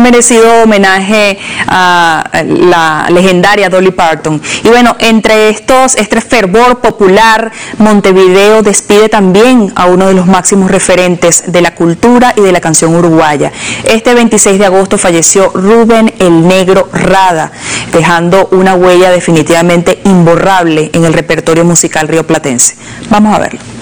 merecido homenaje a la legendaria Dolly Parton. Y bueno, entre este fervor popular, Montevideo despide también a uno de los máximos referentes de la cultura y de la canción uruguaya. Este 26 de agosto falleció Rubén el Negro Rada, dejando una huella definitivamente imborrable en el repertorio musical rioplatense. Vamos a verlo.